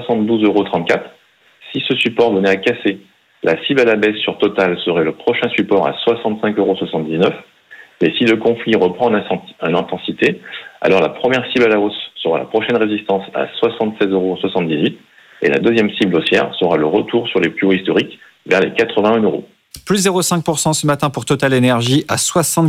72,34 €. Si ce support venait à casser, la cible à la baisse sur Total serait le prochain support à 65,79 €. Mais si le conflit reprend en intensité, alors la première cible à la hausse sera la prochaine résistance à 76,78 € et la deuxième cible haussière sera le retour sur les plus hauts historiques vers les 81 €. Plus 0,5% ce matin pour Total Energy à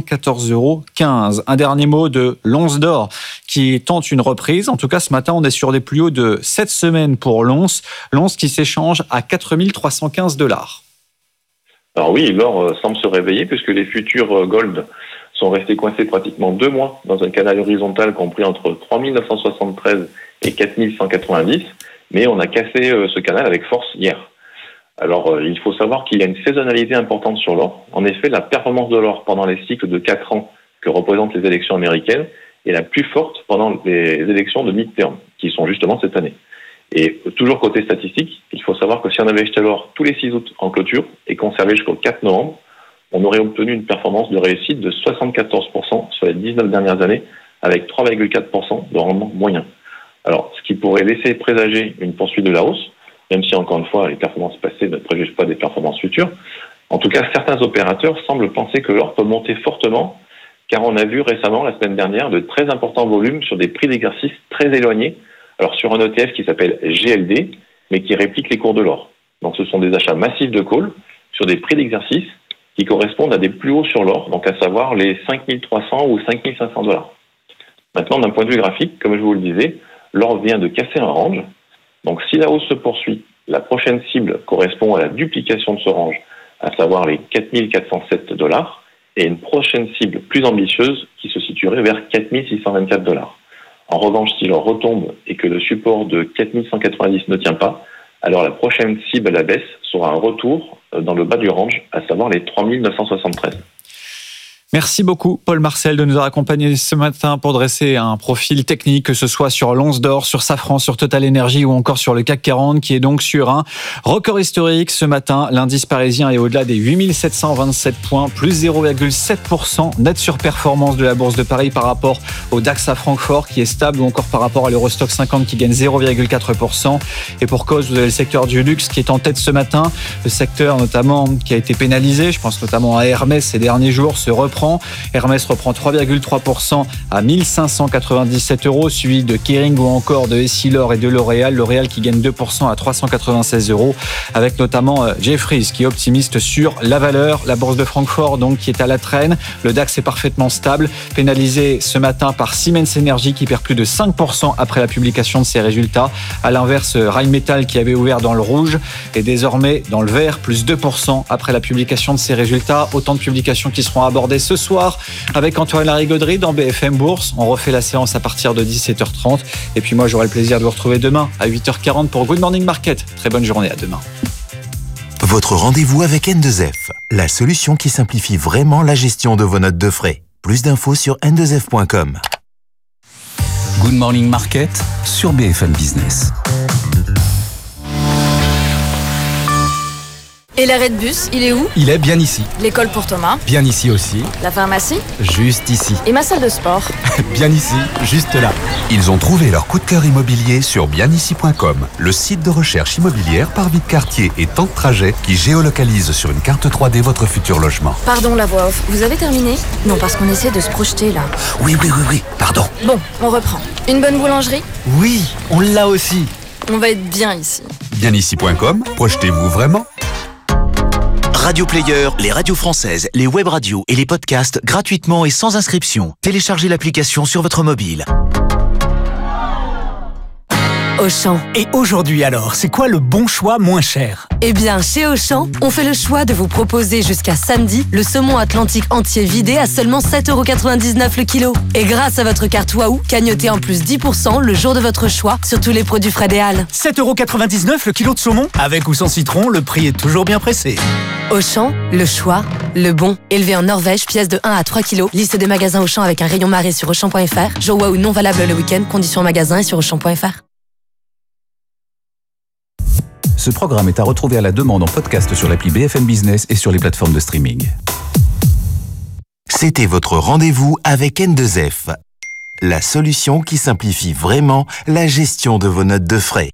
74,15 €. Un dernier mot de l'once d'or qui tente une reprise. En tout cas, ce matin, on est sur des plus hauts de 7 semaines pour l'once. L'once qui s'échange à 4 315 $. Alors oui, l'or semble se réveiller puisque les futurs gold sont restés coincés pratiquement 2 mois dans un canal horizontal compris entre 3 973 et 4 190, mais on a cassé ce canal avec force hier. Alors, il faut savoir qu'il y a une saisonnalité importante sur l'or. En effet, la performance de l'or pendant les cycles de 4 ans que représentent les élections américaines est la plus forte pendant les élections de mid-term, qui sont justement cette année. Et toujours côté statistique, il faut savoir que si on avait acheté l'or tous les 6 août en clôture et conservé jusqu'au 4 novembre, on aurait obtenu une performance de réussite de 74% sur les 19 dernières années, avec 3,4% de rendement moyen. Alors, ce qui pourrait laisser présager une poursuite de la hausse, même si, encore une fois, les performances passées ne préjugent pas des performances futures. En tout cas, certains opérateurs semblent penser que l'or peut monter fortement, car on a vu récemment, la semaine dernière, de très importants volumes sur des prix d'exercice très éloignés, alors sur un ETF qui s'appelle GLD, mais qui réplique les cours de l'or. Donc ce sont des achats massifs de call sur des prix d'exercice qui correspondent à des plus hauts sur l'or, donc à savoir les 5 300 ou 5 500 $. Maintenant, d'un point de vue graphique, comme je vous le disais, l'or vient de casser un range. Donc si la hausse se poursuit, la prochaine cible correspond à la duplication de ce range, à savoir les 4 407 $, et une prochaine cible plus ambitieuse qui se situerait vers 4 624 $. En revanche, si l'or retombe et que le support de 4 190 ne tient pas, alors la prochaine cible à la baisse sera un retour dans le bas du range, à savoir les 3 973. Merci beaucoup, Paul Marcel, de nous avoir accompagnés ce matin pour dresser un profil technique, que ce soit sur l'once d'or, sur Safran, sur Total Energy ou encore sur le CAC 40, qui est donc sur un record historique ce matin. L'indice parisien est au-delà des 8 727 points, plus 0,7% net surperformance de la Bourse de Paris par rapport au DAX à Francfort, qui est stable, ou encore par rapport à l'Eurostoxx 50, qui gagne 0,4%. Et pour cause, vous avez le secteur du luxe qui est en tête ce matin. Le secteur notamment qui a été pénalisé, je pense notamment à Hermès ces derniers jours, se reprend. Hermès reprend 3,3% à 1 597 €, suivi de Kering ou encore de Essilor et de L'Oréal. L'Oréal qui gagne 2% à 396 €, avec notamment Jefferies qui est optimiste sur la valeur. La bourse de Francfort donc qui est à la traîne. Le DAX est parfaitement stable, pénalisé ce matin par Siemens Energy qui perd plus de 5% après la publication de ses résultats. À l'inverse, Rheinmetall qui avait ouvert dans le rouge est désormais dans le vert, plus 2% après la publication de ses résultats. Autant de publications qui seront abordées ce soir avec Antoine Larigauderie dans BFM Bourse. On refait la séance à partir de 17h30. Et puis moi, j'aurai le plaisir de vous retrouver demain à 8h40 pour Good Morning Market. Très bonne journée, à demain. Votre rendez-vous avec N2F, la solution qui simplifie vraiment la gestion de vos notes de frais. Plus d'infos sur n2f.com. Good Morning Market sur BFM Business. Et l'arrêt de bus, il est où? Il est bien ici. L'école pour Thomas? Bien ici aussi. La pharmacie? Juste ici. Et ma salle de sport? Bien ici, juste là. Ils ont trouvé leur coup de cœur immobilier sur bienici.com, le site de recherche immobilière par vie de quartier et temps de trajet qui géolocalise sur une carte 3D votre futur logement. Pardon, la voix off, vous avez terminé? Non, parce qu'on essaie de se projeter là. Oui, pardon. Bon, on reprend. Une bonne boulangerie? Oui, on l'a aussi. On va être bien ici. Bienici.com, projetez-vous vraiment? Radio Player, les radios françaises, les web radios et les podcasts gratuitement et sans inscription. Téléchargez l'application sur votre mobile. Auchan. Et aujourd'hui alors, c'est quoi le bon choix moins cher? Eh bien, chez Auchan, on fait le choix de vous proposer jusqu'à samedi le saumon atlantique entier vidé à seulement 7,99 € le kilo. Et grâce à votre carte Waouh, cagnotez en plus 10% le jour de votre choix sur tous les produits frais des Halles. 7,99 € le kilo de saumon? Avec ou sans citron, le prix est toujours bien pressé. Auchan, le choix, le bon. Élevé en Norvège, pièce de 1 à 3 kilos. Liste des magasins Auchan avec un rayon marée sur Auchan.fr. Jour Waouh non valable le week-end. Conditions en magasin et sur Auchan.fr. Ce programme est à retrouver à la demande en podcast sur l'appli BFM Business et sur les plateformes de streaming. C'était votre rendez-vous avec N2F, la solution qui simplifie vraiment la gestion de vos notes de frais.